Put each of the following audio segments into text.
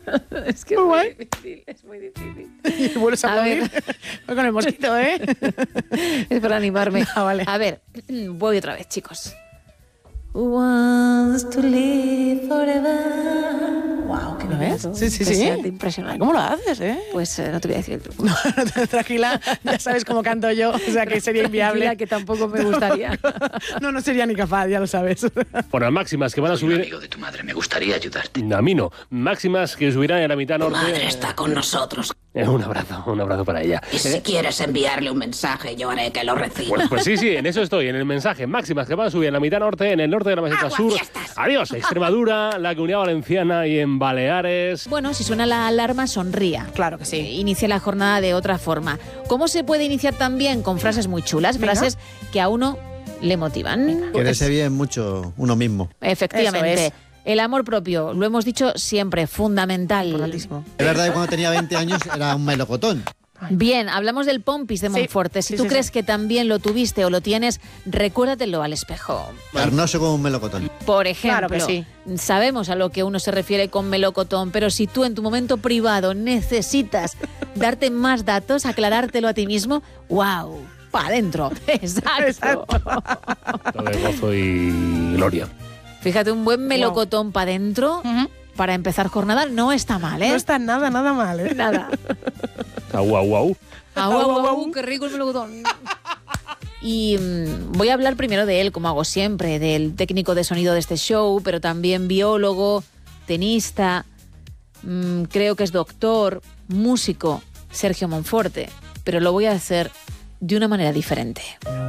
Es que es muy difícil. Y vuelves a aplaudir. Voy con el mosquito, ¿eh? Es para animarme. Vale. A ver, voy otra vez, chicos. Who wants to live forever? Wow, qué ¿Lo ves? bonito. Sí. Impresionante. ¿Cómo lo haces, eh? Pues no te voy a decir el truco. No, tranquila, ya sabes cómo canto yo, o sea que sería inviable. Tranquila, que tampoco me gustaría. No sería ni capaz, ya lo sabes. Bueno, máximas que van a subir... amigo de tu madre, me gustaría ayudarte. A mí no. Máximas que subirán en la mitad norte... Madre está con nosotros. Un abrazo para ella. Y si quieres enviarle un mensaje, yo haré que lo reciba. Pues sí, en eso estoy, en el mensaje. Máximas que van a subir en la mitad norte, en el norte de la meseta sur. Adiós, Extremadura, la Comunidad Valenciana y en Baleares. Bueno, si suena la alarma, sonría. Claro que sí. Inicia la jornada de otra forma. ¿Cómo se puede iniciar también? Con frases muy chulas, frases que a uno le motivan. Quererse bien mucho uno mismo. Efectivamente. Eso es. El amor propio, lo hemos dicho siempre, fundamental. Importantísimo. Es verdad que cuando tenía 20 años era un melocotón. Bien, hablamos del Pompis de Monforte. Si tú crees que también lo tuviste o lo tienes, recuérdatelo al espejo. Carnoso como un melocotón. Por ejemplo, Claro que sí. sabemos a lo que uno se refiere con melocotón, pero si tú en tu momento privado necesitas darte más datos, aclarártelo a ti mismo, ¡wow! ¡Pa' adentro! ¡Exacto! Todo de gozo y gloria. Fíjate, un buen melocotón para adentro para empezar jornada no está mal, ¿eh? No está nada mal, ¿eh? Nada. Guau. ¡Qué rico el melocotón! Y voy a hablar primero de él, como hago siempre, del técnico de sonido de este show, pero también biólogo, tenista, creo que es doctor, músico, Sergio Monforte, pero lo voy a hacer de una manera diferente.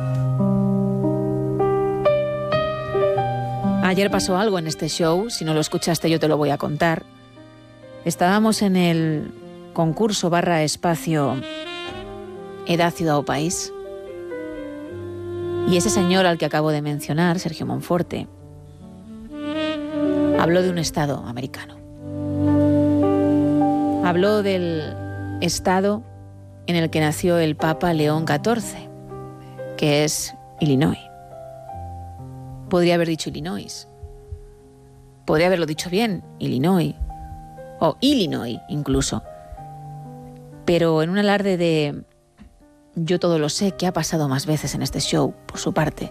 Ayer pasó algo en este show, si no lo escuchaste yo te lo voy a contar. Estábamos en el concurso / espacio Edad, Ciudad o País. Y ese señor al que acabo de mencionar, Sergio Monforte, habló de un estado americano. Habló del estado en el que nació el Papa León XIV, que es Illinois. Podría haber dicho Illinois. Podría haberlo dicho bien, Illinois. O Illinois, incluso. Pero en un alarde de yo todo lo sé, que ha pasado más veces en este show, por su parte,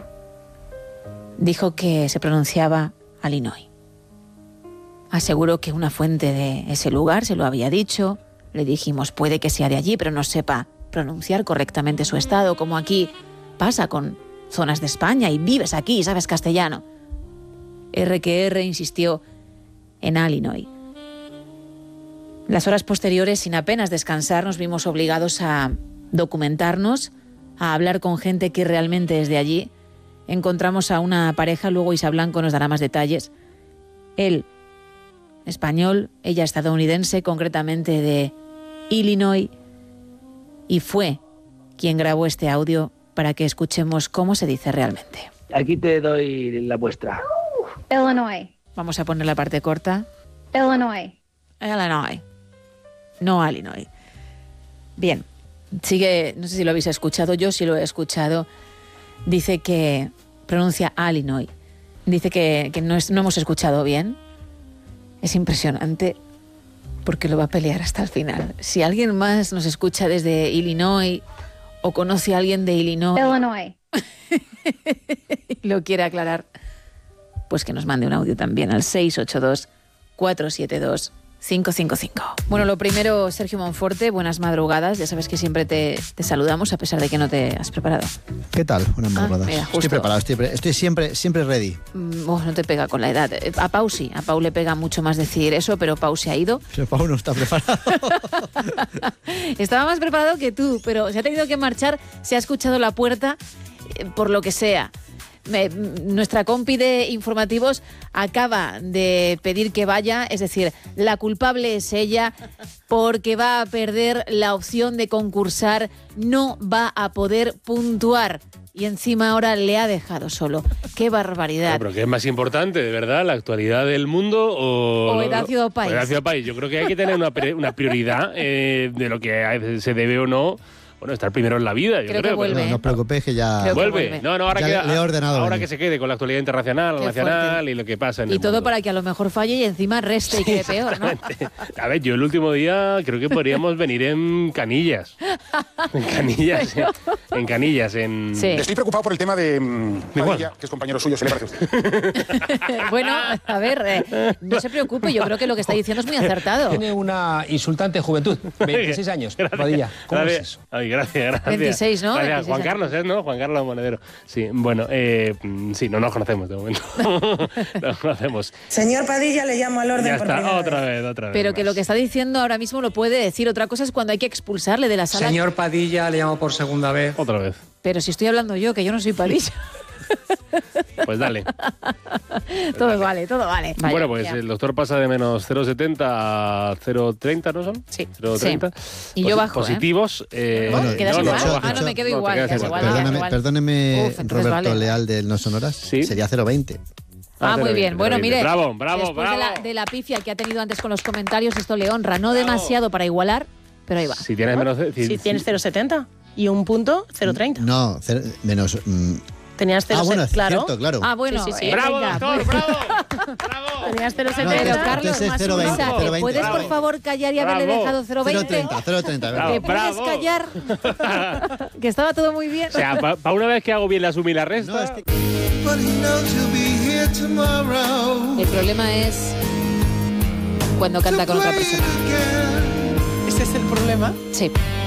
dijo que se pronunciaba Illinois. Aseguró que una fuente de ese lugar se lo había dicho. Le dijimos, puede que sea de allí, pero no sepa pronunciar correctamente su estado, como aquí pasa con zonas de España y vives aquí y sabes castellano. R insistió en Illinois. Las horas posteriores, sin apenas descansar, nos vimos obligados a documentarnos, a hablar con gente que realmente es de allí. Encontramos a una pareja, luego Isa Blanco nos dará más detalles. Él, español, ella estadounidense, concretamente de Illinois, y fue quien grabó este audio para que escuchemos cómo se dice realmente. Aquí te doy la muestra. Illinois. Vamos a poner la parte corta. Illinois. Illinois. No Illinois. Bien. Sigue, no sé si lo habéis escuchado, yo sí lo he escuchado. Dice que pronuncia Illinois. Dice que no hemos escuchado bien. Es impresionante porque lo va a pelear hasta el final. Si alguien más nos escucha desde Illinois o conoce a alguien de Illinois y lo quiere aclarar, pues que nos mande un audio también al 682-472-555. Bueno, lo primero, Sergio Monforte, buenas madrugadas. Ya sabes que siempre te saludamos a pesar de que no te has preparado. ¿Qué tal? Buenas madrugadas. Mira, estoy preparado, estoy siempre ready. No te pega con la edad. A Pau sí, a Pau le pega mucho más decir eso, pero Pau se ha ido. Pero Pau no está preparado. Estaba más preparado que tú, pero se ha tenido que marchar, se ha escuchado la puerta, por lo que sea. Nuestra compi de informativos acaba de pedir que vaya, es decir, la culpable es ella porque va a perder la opción de concursar, no va a poder puntuar y encima ahora le ha dejado solo. ¡Qué barbaridad! No, pero ¿qué es más importante, de verdad? ¿La actualidad del mundo o Edad, Ciudad o País? Edad, Ciudad o País. Yo creo que hay que tener una prioridad de lo que se debe o no Bueno, estar primero en la vida, yo Creo creo. que vuelve. pero- No os preocupéis que ya... Creo que Vuelve. vuelve. No, ahora Ya queda. le he ordenado Ahora venir. que se quede con la actualidad internacional, Qué nacional fuerte. y lo que pasa en Y el todo mundo. para que a lo mejor falle y encima reste y quede peor, ¿no? A ver, yo el último día creo que podríamos venir en canillas. En canillas. En canillas. En... Sí. Estoy preocupado por el tema de Igual. Padilla, que es compañero suyo, ¿se le parece a usted? Bueno, a ver, no se preocupe, yo creo que lo que está diciendo es muy acertado. Tiene una insultante juventud, 26 años. Padilla, ¿cómo es Gracias. eso? Ay, gracias. 26, ¿no? Gracias. 26 Juan Carlos, ¿eh? ¿No? Juan Carlos Monedero. Sí, bueno, sí, no nos conocemos de momento. No nos conocemos. Señor Padilla, le llamo al orden Ya por está, primera otra vez. vez, otra vez. Pero que más. lo que está diciendo ahora mismo lo puede decir. Otra cosa es cuando hay que expulsarle de la sala. Señor Padilla, le llamo por segunda vez. Otra vez. Pero si estoy hablando yo, que yo no soy Padilla. Pues dale. Todo vale, todo vale. Vaya, Bueno, pues ya. el doctor pasa de menos 0,70 a 0,30, ¿no son? Sí. 0,30. Sí. Y yo bajo, ¿eh? Positivos. ¿Quedas igual? bajas. Ah, no, me quedo te igual, quedas quedas igual. igual. Perdóname, perdóneme, Uf, entonces Roberto vale. Leal del No Sonoras. Sí. Sería 0,20. Ah, muy 0,20, bien. Bueno, 0,20. mire, Bravo, bravo, después bravo. de la pifia que ha tenido antes con los comentarios, esto le honra. No demasiado para igualar, pero ahí va. Si tienes menos... Si tienes 0,70 y un punto, 0,30. No, menos... Tenías 0,70, bueno, es claro. cierto, claro. Ah, bueno. Sí, sí, sí. ¡Bravo, venga, doctor! muy- ¡Bravo! ¡Bravo! Tenías 0,70. No, Pero Entonces Carlos, es más 0,20, Luisa, ¿te 0,20. puedes por Bravo. favor callar y haberle Bravo. dejado 0,20? 0,30, Bravo. ¿Te puedes Bravo. callar? Que estaba todo muy bien. O sea, para una vez que hago bien la suma y la resta... No, es que- El problema es cuando canta con otra persona. Ese es el problema. Sí.